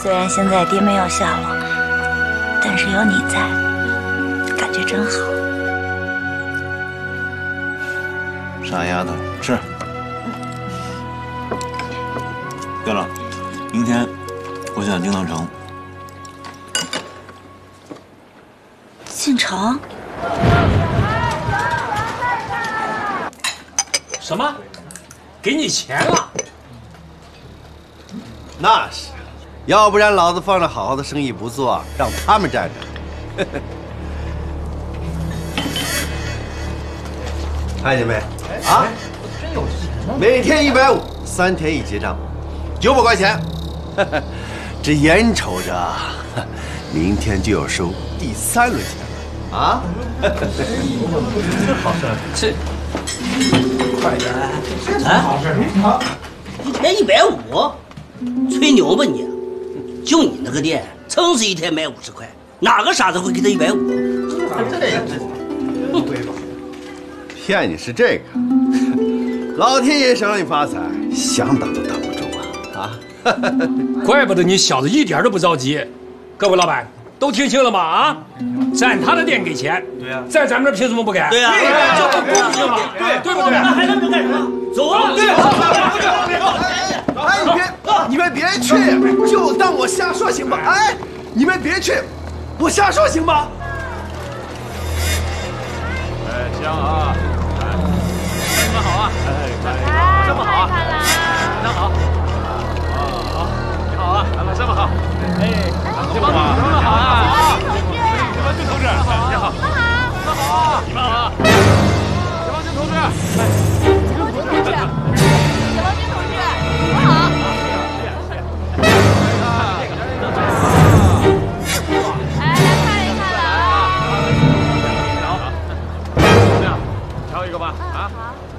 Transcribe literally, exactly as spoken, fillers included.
虽然现在爹没有下落，但是有你在，感觉真好。 傻丫头，吃。对了，明天我想进趟城。 进城？ 什么？给你钱了？ 那是，要不然老子放着好好的生意不做，让他们占着。看见没？啊，真有钱呢！每天一百五，三天一结账，九百块钱。这眼瞅着，明天就要收第三轮钱了啊！ 真好事，这快点！啊，好，一天一百五，吹牛吧你！就你那个店，撑死一天卖五十块，哪个傻子会给他一百五？ 这也真骗你是这个，老天爷想让你发财，想挡都挡不住啊！啊！ 怪不得你小子一点都不着急。各位老板都听清了吗？啊，占他的店给钱，对呀，在咱们这凭什么不给？ 对呀， 这不公平吗？对对不对？ 那还愣着干什么？走啊！ 对，哎，你别你们别去，就当我瞎说行吧？哎，你们别去，我瞎说行吧？ 哎，香啊！哎，你们好啊！哎，这么好啊！非常好。好，你好啊！来了，这么好。哎，这么好，这么好啊！解放军同志，你好，你们好，你们好，解放军同志，来， 解放军同志，解放军同志，你们好。哎，来看一看了啊！ 这样，挑一个吧，啊。